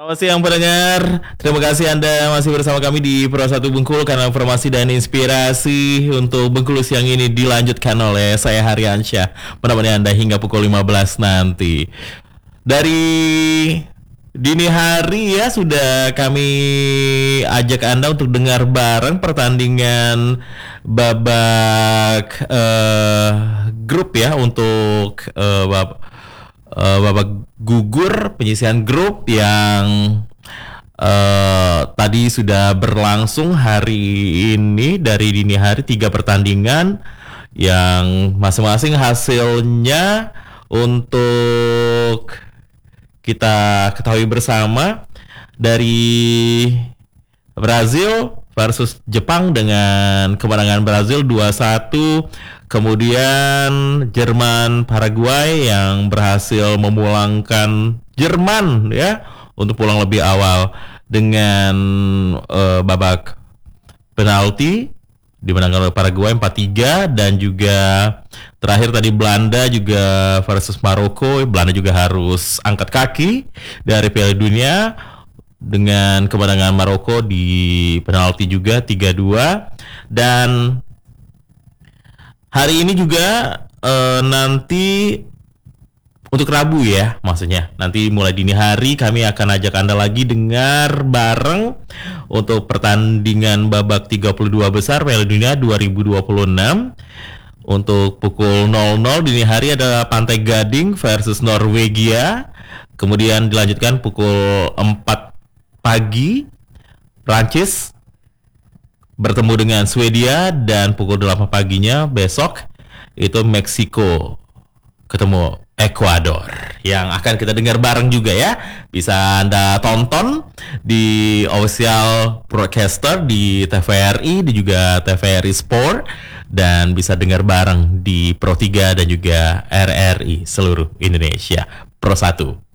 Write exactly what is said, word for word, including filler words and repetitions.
Selamat siang pendengar, terima kasih Anda masih bersama kami di Pro satu Bengkulu karena informasi dan inspirasi untuk Bengkulu siang ini dilanjutkan oleh saya Haryansyah menemani Anda hingga pukul lima belas nanti. Dari dini hari ya sudah kami ajak Anda untuk dengar bareng pertandingan babak eh, grup ya untuk eh, bab- eh, babak gugur penyisihan grup yang eh, tadi sudah berlangsung hari ini. Dari dini hari tiga pertandingan yang masing-masing hasilnya untuk kita ketahui bersama. Dari Brazil versus Jepang dengan kemenangan Brazil dua satu. Kemudian Jerman Paraguay yang berhasil memulangkan Jerman ya untuk pulang lebih awal dengan uh, babak penalti dimenangkan oleh Paraguay empat tiga. Dan juga terakhir tadi Belanda juga versus Maroko. Belanda juga harus angkat kaki dari Piala Dunia dengan kemenangan Maroko di penalti juga tiga dua. Dan hari ini juga eh, nanti untuk Rabu ya, maksudnya nanti mulai dini hari kami akan ajak Anda lagi dengar bareng untuk pertandingan babak tiga puluh dua besar Piala Dunia dua ribu dua puluh enam. Untuk pukul nol nol dini hari ada Pantai Gading versus Norwegia. Kemudian dilanjutkan pukul empat pagi Prancis bertemu dengan Swedia, dan pukul delapan paginya besok itu Meksiko ketemu Ekuador yang akan kita dengar bareng juga ya. Bisa Anda tonton di official broadcaster di T V R I dan juga T V R I Sport, dan bisa dengar bareng di Pro tiga dan juga R R I seluruh Indonesia Pro satu.